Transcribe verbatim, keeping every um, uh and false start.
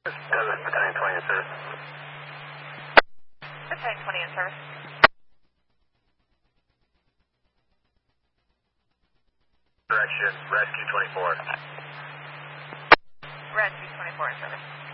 Douglas, Battalion twenty in service. Battalion twenty in service. Direction, Rescue twenty-four. Rescue twenty-four in service.